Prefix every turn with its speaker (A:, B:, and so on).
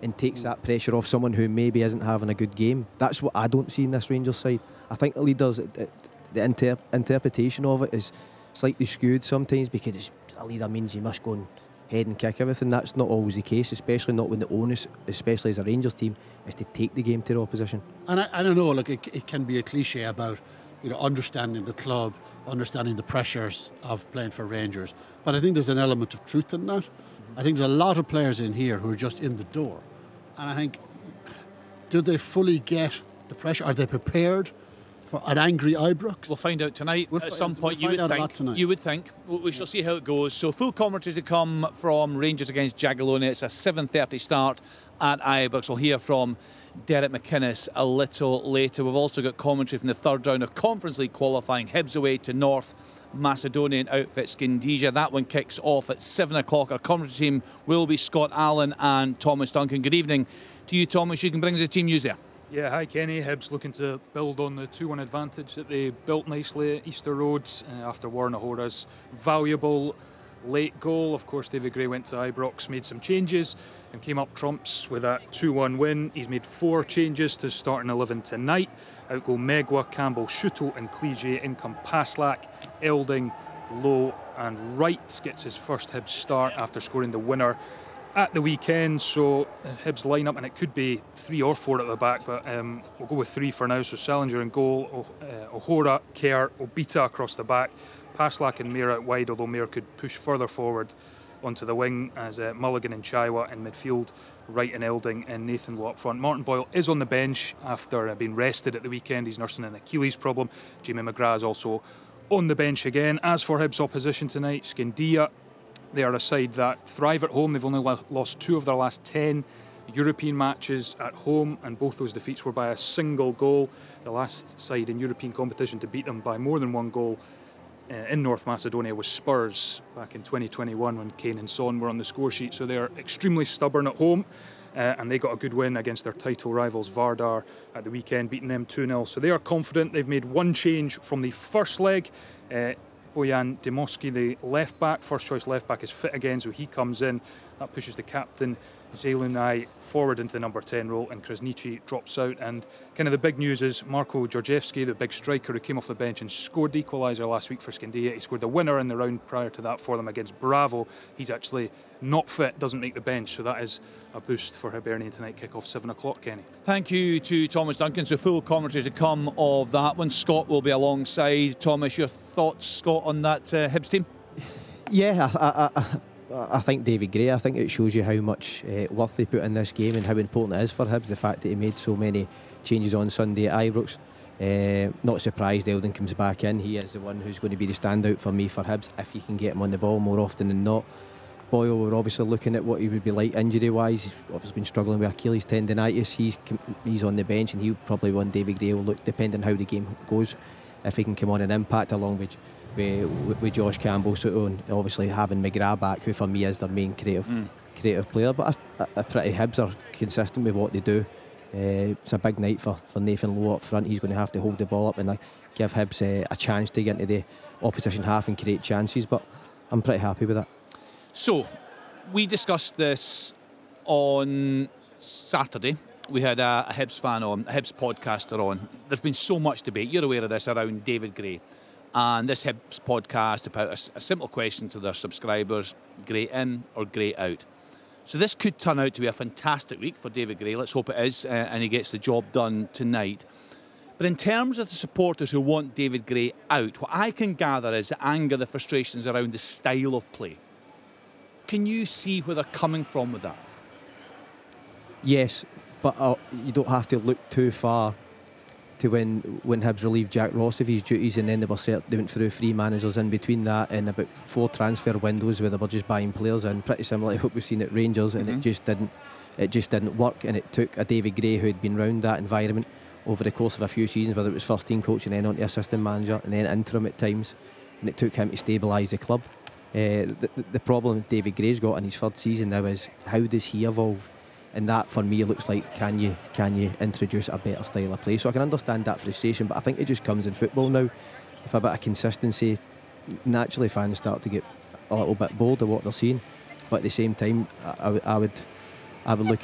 A: and takes that pressure off someone who maybe isn't having a good game. That's what I don't see in this Rangers side. I think the leaders, the interpretation of it is slightly skewed sometimes, because a leader means you must go and head and kick everything. That's not always the case, especially not when the onus, especially as a Rangers team, is to take the game to the opposition.
B: And I don't know, like it can be a cliche about, you know, understanding the club, understanding the pressures of playing for Rangers, but I think there's an element of truth in that. I think there's a lot of players in here who are just in the door, and I think, do they fully get the pressure? Are they prepared for an angry Ibrox?
C: We'll find out tonight. At some point, you would think. We shall see how it goes. So full commentary to come from Rangers against Jagiellonian. It's a 7:30 start at Ibrox. We'll hear from Derek McInnes a little later. We've also got commentary from the third round of Conference League qualifying. Hibs away to North Macedonian outfit Scandizia. That one kicks off at 7 o'clock. Our commentary team will be Scott Allen and Thomas Duncan. Good evening to you, Thomas. You can bring us the team news there.
D: Yeah, hi Kenny. Hibs looking to build on the 2-1 advantage that they built nicely at Easter Road after Warren Ahora's valuable late goal. Of course, David Gray went to Ibrox, made some changes and came up trumps with that 2-1 win. He's made 4 changes to starting 11 tonight. Out go Megwa, Campbell, Shuto and Clige. In come Paslak, Elding, Lowe and Wright. Gets his first Hibs start after scoring the winner at the weekend. So Hibs lineup, and it could be 3 or 4 at the back, but we'll go with 3 for now. So Salinger in goal, Ohora, Kerr, Obita across the back, Paslak and Mayer out wide, although Mayer could push further forward onto the wing, as Mulligan and Chaiwa in midfield, Wright and Elding and Nathan Lowe up front. Martin Boyle is on the bench after being rested at the weekend. He's nursing an Achilles problem. Jamie McGrath is also on the bench again. As for Hibs' opposition tonight, Scandia, they are a side that thrive at home. They've only lost 2 of their last 10 European matches at home, and both those defeats were by a single goal. The last side in European competition to beat them by more than 1 goal in North Macedonia was Spurs back in 2021 when Kane and Son were on the score sheet. So they are extremely stubborn at home, and they got a good win against their title rivals Vardar at the weekend, beating them 2-0. So they are confident. They've made 1 change from the first leg. Bojan Demoski, the left back, first choice left back, is fit again, so he comes in. That pushes the captain Zelunai forward into the number 10 role, and Krasniqi drops out. And kind of the big news is Marko Georgievski, the big striker who came off the bench and scored the equaliser last week for Scandia. He scored the winner in the round prior to that for them against Bravo. He's actually not fit, doesn't make the bench, so that is a boost for Hibernian tonight. Kick-off 7 o'clock, Kenny.
C: Thank you to Thomas Duncan. So full commentary to come of that one. Scott will be alongside. Thomas, your thoughts, Scott, on that Hibs team?
A: Yeah, I think David Gray, I think it shows you how much worth they put in this game and how important it is for Hibs, the fact that he made so many changes on Sunday at Ibrox. Not surprised Eldon comes back in. He is the one who's going to be the standout for me for Hibs if you can get him on the ball more often than not. Boyle, we're obviously looking at what he would be like injury wise. He's obviously been struggling with Achilles tendonitis. He's on the bench, and he'll probably win. David Gray will look, depending on how the game goes, if he can come on and impact along with Josh Campbell. So, and obviously having McGrath back, who for me is their main creative player. But a pretty Hibs are consistent with what they do. It's a big night for Nathan Lowe up front. He's going to have to hold the ball up and give Hibs a chance to get into the opposition half and create chances. But I'm pretty happy with that.
C: So, we discussed this on Saturday. We had a Hibs fan on, a Hibs podcaster on. There's been so much debate, you're aware of this, around David Gray. And this Hibs podcast about a simple question to their subscribers: Gray in or Gray out? So this could turn out to be a fantastic week for David Gray. Let's hope it is, and he gets the job done tonight. But in terms of the supporters who want David Gray out, what I can gather is the anger, the frustrations around the style of play. Can you see where they're coming from with that?
A: Yes, but you don't have to look too far to when Hibs relieved Jack Ross of his duties, and then they went through 3 managers in between that, and about 4 transfer windows where they were just buying players in, pretty similar to what we've seen at Rangers, and it just didn't work. And it took a David Gray who had been around that environment over the course of a few seasons, whether it was first team coach and then on to assistant manager and then interim at times, and it took him to stabilise the club. The problem David Gray's got in his 3rd season now is, how does he evolve? And that for me looks like, can you introduce a better style of play? So I can understand that frustration, but I think it just comes in football now. With a bit of consistency, naturally fans start to get a little bit bored of what they're seeing. But at the same time, I would look